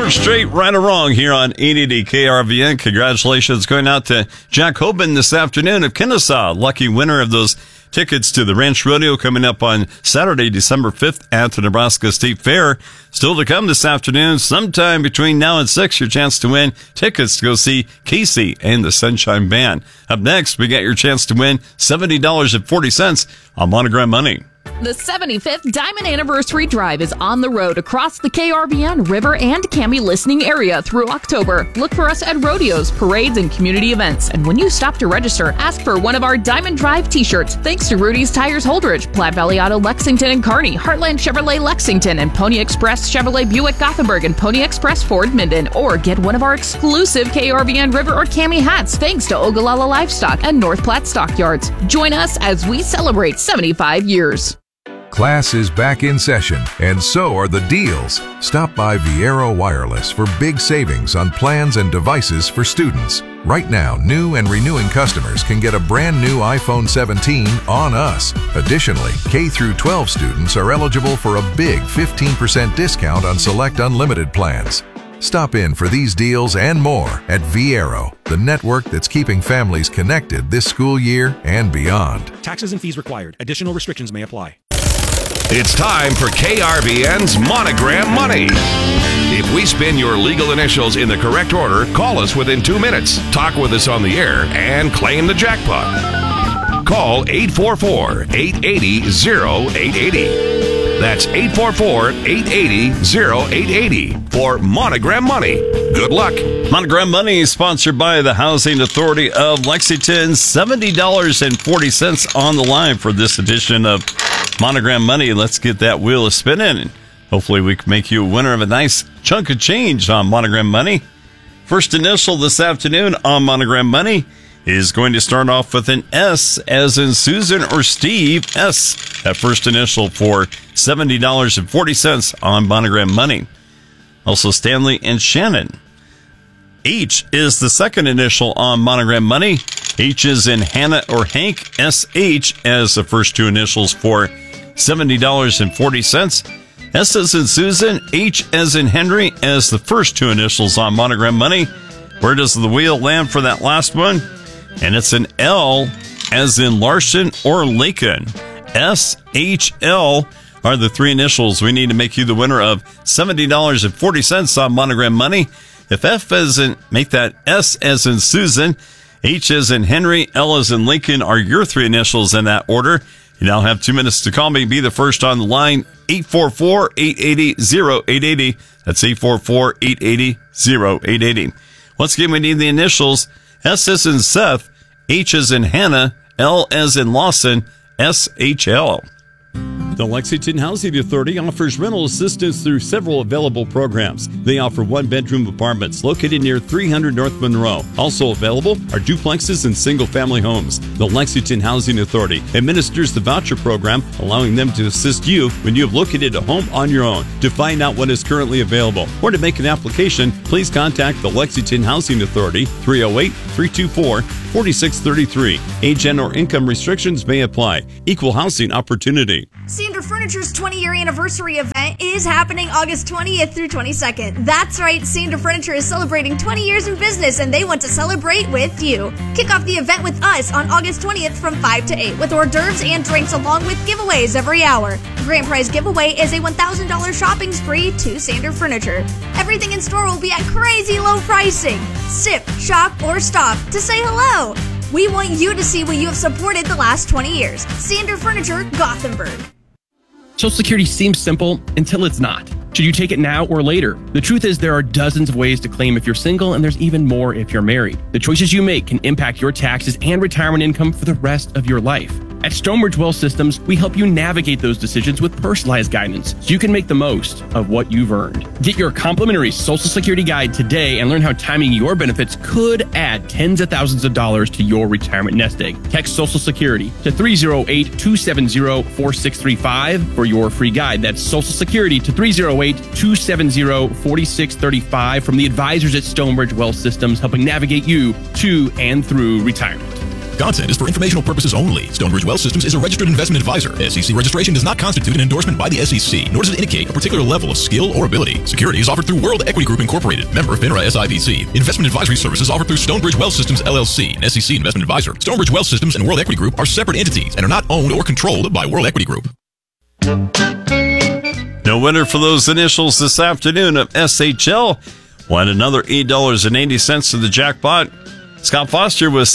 Third straight right or wrong here on 80 KRVN. Congratulations going out to Jack Hoban this afternoon of Kennesaw, lucky winner of those tickets to the Ranch Rodeo coming up on Saturday, December 5th at the Nebraska State Fair. Still to come this afternoon, sometime between now and 6, your chance to win tickets to go see Casey and the Sunshine Band. Up next, we got your chance to win $70.40 on Monogram Money. The 75th Diamond Anniversary Drive is on the road across the KRVN River and Cami listening area through October. Look for us at rodeos, parades, and community events. And when you stop to register, ask for one of our Diamond Drive t-shirts. Thanks to Rudy's Tires Holdridge, Platte Valley Auto Lexington and Kearney, Heartland Chevrolet Lexington, and Pony Express Chevrolet Buick Gothenburg, and Pony Express Ford Minden. Or get one of our exclusive KRVN River or Cami hats thanks to Ogallala Livestock and North Platte Stockyards. Join us as we celebrate 75 years. Class is back in session, and so are the deals. Stop by Viero Wireless for big savings on plans and devices for students. Right now, new and renewing customers can get a brand new iPhone 17 on us. Additionally, K through 12 students are eligible for a big 15% discount on select unlimited plans. Stop in for these deals and more at Viero, the network that's keeping families connected this school year and beyond. Taxes and fees required. Additional restrictions may apply. It's time for KRVN's Monogram Money. If we spin your legal initials in the correct order, call us within 2 minutes, talk with us on the air, and claim the jackpot. Call 844-880-0880. That's 844-880-0880 for Monogram Money. Good luck. Monogram Money is sponsored by the Housing Authority of Lexington. $70.40 on the line for this edition of Monogram Money. Let's get that wheel a spinning, and hopefully we can make you a winner of a nice chunk of change on Monogram Money. First initial this afternoon on Monogram Money is going to start off with an S, as in Susan or Steve. S, that first initial for $70.40 on Monogram Money. Also Stanley and Shannon. H is the second initial on Monogram Money. H is in Hannah or Hank. SH as the first two initials for $70.40. S as in Susan, H as in Henry as the first two initials on Monogram Money. Where does the wheel land for that last one? And it's an L as in Larson or Lincoln. SHL are the three initials we need to make you the winner of $70.40 on Monogram Money. If F as in, make that S as in Susan, H as in Henry, L as in Lincoln are your three initials in that order. You now have 2 minutes to call me. Be the first on the line, 844-880-0880. That's 844-880-0880. Once again, we need the initials. S as in Seth, H as in Hannah, L as in Lawson, SHL. The Lexington Housing Authority offers rental assistance through several available programs. They offer one-bedroom apartments located near 300 North Monroe. Also available are duplexes and single-family homes. The Lexington Housing Authority administers the voucher program, allowing them to assist you when you have located a home on your own. To find out what is currently available or to make an application, please contact the Lexington Housing Authority, 308-324-4633. Age and/or income restrictions may apply. Equal housing opportunity. Sander Furniture's 20-year anniversary event is happening August 20th through 22nd. That's right, Sander Furniture is celebrating 20 years in business, and they want to celebrate with you. Kick off the event with us on August 20th from 5 to 8 with hors d'oeuvres and drinks along with giveaways every hour. The grand prize giveaway is a $1,000 shopping spree to Sander Furniture. Everything in store will be at crazy low pricing. Sip, shop, or stop to say hello. We want you to see what you have supported the last 20 years. Sander Furniture, Gothenburg. Social Security seems simple until it's not. Should you take it now or later? The truth is there are dozens of ways to claim if you're single, and there's even more if you're married. The choices you make can impact your taxes and retirement income for the rest of your life. At Stonebridge Wealth Systems, we help you navigate those decisions with personalized guidance so you can make the most of what you've earned. Get your complimentary Social Security guide today and learn how timing your benefits could add tens of thousands of dollars to your retirement nest egg. Text Social Security to 308-270-4635 for your free guide. That's Social Security to 308-270-4635 from the advisors at Stonebridge Wealth Systems, helping navigate you to and through retirement. Content is for informational purposes only. Stonebridge Wealth Systems is a registered investment advisor. SEC registration does not constitute an endorsement by the SEC, nor does it indicate a particular level of skill or ability. Securities offered through World Equity Group Incorporated, member FINRA SIPC. Investment advisory services offered through Stonebridge Wealth Systems LLC, an SEC investment advisor. Stonebridge Wealth Systems and World Equity Group are separate entities and are not owned or controlled by World Equity Group. No winner for those initials this afternoon of SHL. Won another $8.80 to the jackpot. Scott Foster was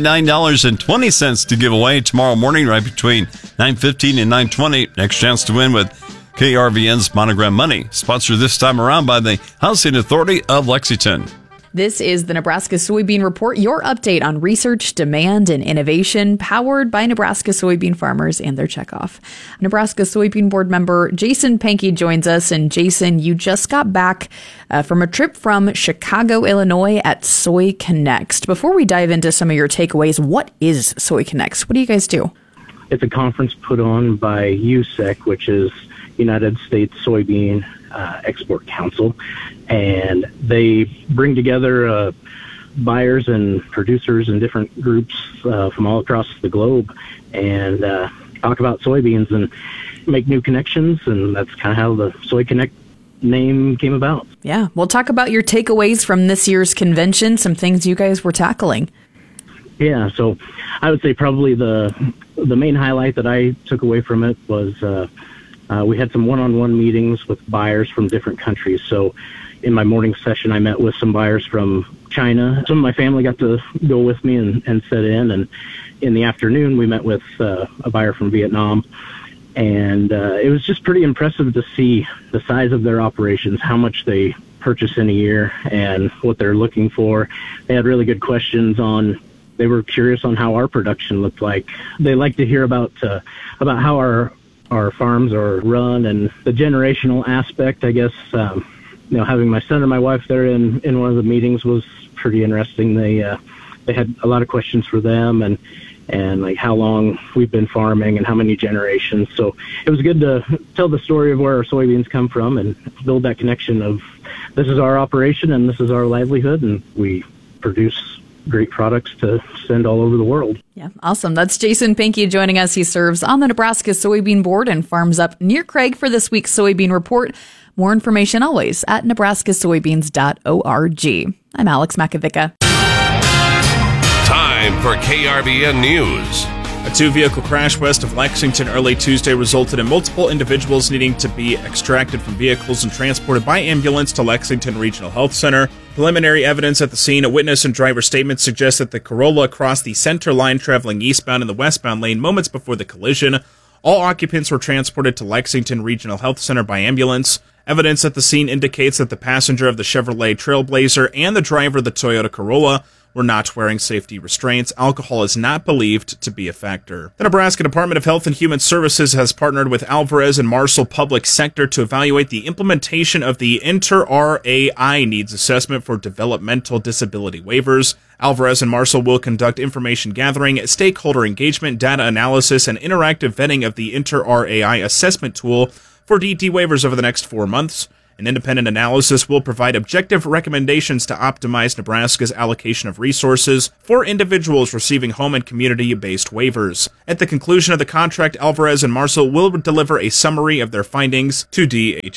$79.20 to give away tomorrow morning, right between 9:15 and 9:20. Next chance to win with KRVN's Monogram Money, sponsored this time around by the Housing Authority of Lexington. This is the Nebraska Soybean Report, your update on research, demand, and innovation, powered by Nebraska soybean farmers and their checkoff. Nebraska Soybean Board member Jason Pankey joins us. And Jason, you just got back from a trip from Chicago, Illinois at Soy Connect. Before we dive into some of your takeaways, what is Soy Connect? What do you guys do? It's a conference put on by USEC, which is United States Soybean Export Council, and they bring together buyers and producers and different groups from all across the globe and talk about soybeans and make new connections, and that's kind of how the Soy Connect name came about. Yeah, we'll talk about your takeaways from this year's convention, some things you guys were tackling. Yeah, so I would say probably the main highlight that I took away from it was we had some one-on-one meetings with buyers from different countries. So in my morning session, I met with some buyers from China. Some of my family got to go with me and sit in. And in the afternoon, we met with a buyer from Vietnam. And it was just pretty impressive to see the size of their operations, how much they purchase in a year, and what they're looking for. They had really good questions on. They were curious on how our production looked like. They like to hear about how our farms are run and the generational aspect. I guess having my son and my wife there in one of the meetings was pretty interesting. They had a lot of questions for them and like how long we've been farming and how many generations. So it was good to tell the story of where our soybeans come from and build that connection of this is our operation and this is our livelihood, and we produce great products to send all over the world. Yeah, awesome. That's Jason Pankey joining us. He serves on the Nebraska Soybean Board and farms up near Craig for this week's Soybean Report. More information always at nebraskasoybeans.org. I'm Alex Makovica. Time for KRVN News. A two-vehicle crash west of Lexington early Tuesday resulted in multiple individuals needing to be extracted from vehicles and transported by ambulance to Lexington Regional Health Center. Preliminary evidence at the scene, a witness and driver statements suggest that the Corolla crossed the center line traveling eastbound in the westbound lane moments before the collision. All occupants were transported to Lexington Regional Health Center by ambulance. Evidence at the scene indicates that the passenger of the Chevrolet Trailblazer and the driver of the Toyota Corolla were not wearing safety restraints. Alcohol is not believed to be a factor. The Nebraska Department of Health and Human Services has partnered with Alvarez and Marshall Public Sector to evaluate the implementation of the Inter-RAI Needs Assessment for Developmental Disability Waivers. Alvarez and Marshall will conduct information gathering, stakeholder engagement, data analysis, and interactive vetting of the Inter-RAI assessment tool for DT waivers over the next 4 months. An independent analysis will provide objective recommendations to optimize Nebraska's allocation of resources for individuals receiving home and community-based waivers. At the conclusion of the contract, Alvarez and Marshall will deliver a summary of their findings to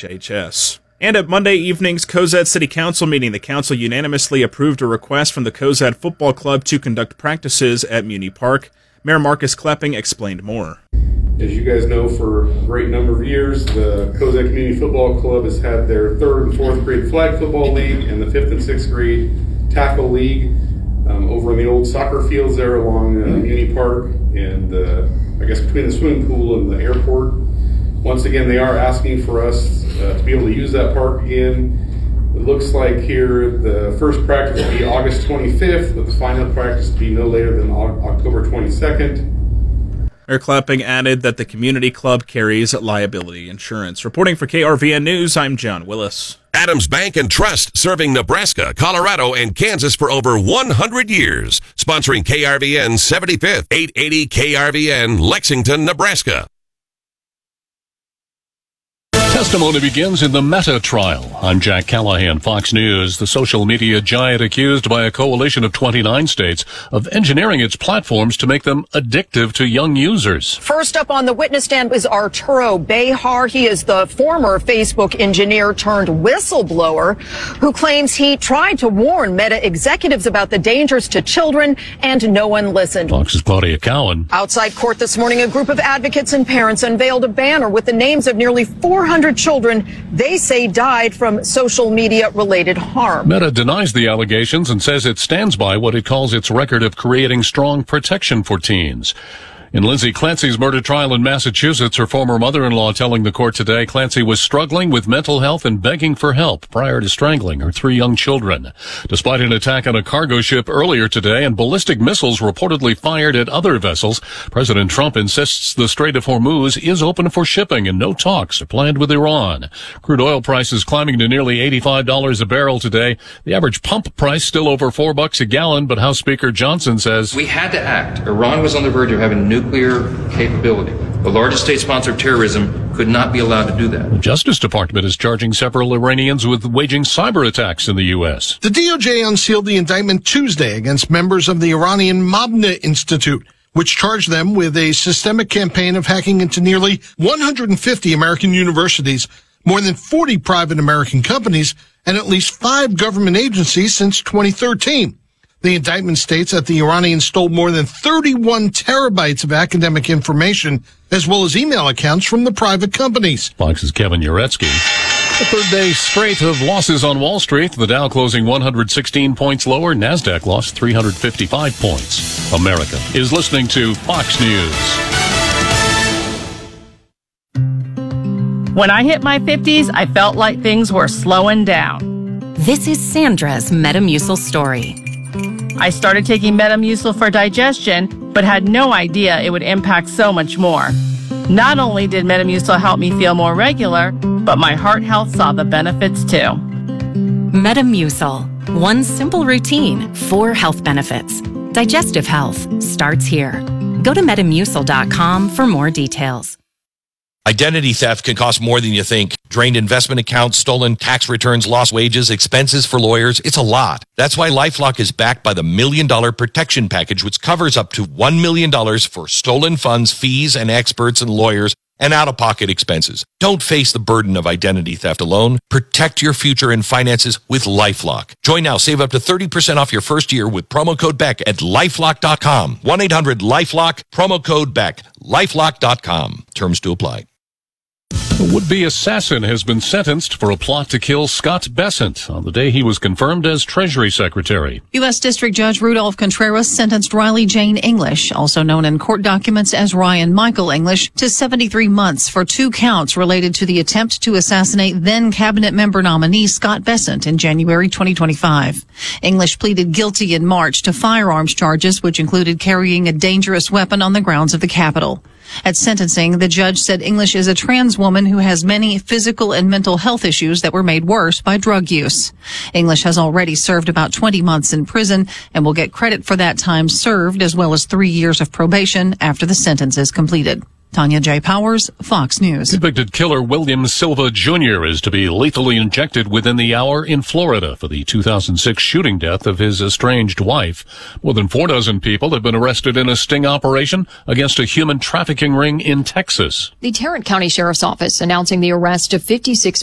DHHS. And at Monday evening's Cozad City Council meeting, the council unanimously approved a request from the Cozad Football Club to conduct practices at Muni Park. Mayor Marcus Klepping explained more. As you guys know, for a great number of years, the Cozad Community Football Club has had their 3rd and 4th grade flag football league and the 5th and 6th grade tackle league over in the old soccer fields there along Muni Park and I guess between the swimming pool and the airport. Once again, they are asking for us to be able to use that park again. It looks like here the first practice will be August 25th, with the final practice to be no later than October 22nd. Mayor Klepping added that the community club carries liability insurance. Reporting for KRVN News, I'm John Willis. Adams Bank and Trust, serving Nebraska, Colorado, and Kansas for over 100 years. Sponsoring KRVN 75th, 880 KRVN, Lexington, Nebraska. Testimony begins in the Meta trial. I'm Jack Callahan, Fox News. The social media giant accused by a coalition of 29 states of engineering its platforms to make them addictive to young users. First up on the witness stand is Arturo Behar. He is the former Facebook engineer turned whistleblower who claims he tried to warn Meta executives about the dangers to children and no one listened. Fox's Claudia Cowan. Outside court this morning, a group of advocates and parents unveiled a banner with the names of nearly 400 children they say died from social media related harm. Meta denies the allegations and says it stands by what it calls its record of creating strong protection for teens. In Lindsay Clancy's murder trial in Massachusetts, her former mother-in-law telling the court today Clancy was struggling with mental health and begging for help prior to strangling her 3 young children. Despite an attack on a cargo ship earlier today and ballistic missiles reportedly fired at other vessels, President Trump insists the Strait of Hormuz is open for shipping and no talks are planned with Iran. Crude oil prices climbing to nearly $85 a barrel today. The average pump price still over $4 a gallon, but House Speaker Johnson says we had to act. Iran was on the verge of having nuclear capability. The largest state sponsor of terrorism could not be allowed to do that. The Justice Department is charging several Iranians with waging cyber attacks in the U.S. The DOJ unsealed the indictment Tuesday against members of the Iranian Mabna Institute, which charged them with a systemic campaign of hacking into nearly 150 American universities, more than 40 private American companies, and at least 5 government agencies since 2013. The indictment states that the Iranians stole more than 31 terabytes of academic information, as well as email accounts from the private companies. Fox's Kevin Uretsky. The third day straight of losses on Wall Street. The Dow closing 116 points lower. NASDAQ lost 355 points. America is listening to Fox News. When I hit my 50s, I felt like things were slowing down. This is Sandra's Metamucil story. I started taking Metamucil for digestion, but had no idea it would impact so much more. Not only did Metamucil help me feel more regular, but my heart health saw the benefits too. Metamucil. One simple routine, 4 health benefits. Digestive health starts here. Go to Metamucil.com for more details. Identity theft can cost more than you think. Drained investment accounts, stolen tax returns, lost wages, expenses for lawyers. It's a lot. That's why LifeLock is backed by the $1 Million Protection Package, which covers up to $1 million for stolen funds, fees, and experts and lawyers, and out-of-pocket expenses. Don't face the burden of identity theft alone. Protect your future and finances with LifeLock. Join now. Save up to 30% off your first year with promo code BECK at LifeLock.com. 1-800-LifeLock, promo code BECK. LifeLock.com. Terms to apply. A would-be assassin has been sentenced for a plot to kill Scott Bessent on the day he was confirmed as Treasury Secretary. U.S. District Judge Rudolph Contreras sentenced Riley Jane English, also known in court documents as Ryan Michael English, to 73 months for 2 counts related to the attempt to assassinate then cabinet member nominee Scott Bessent in January 2025. English pleaded guilty in March to firearms charges, which included carrying a dangerous weapon on the grounds of the Capitol. At sentencing, the judge said English is a trans woman who has many physical and mental health issues that were made worse by drug use. English has already served about 20 months in prison and will get credit for that time served, as well as 3 years of probation after the sentence is completed. Tanya J. Powers, Fox News. Convicted killer William Silva Jr. is to be lethally injected within the hour in Florida for the 2006 shooting death of his estranged wife. More than 4 people have been arrested in a sting operation against a human trafficking ring in Texas. The Tarrant County Sheriff's Office announcing the arrest of 56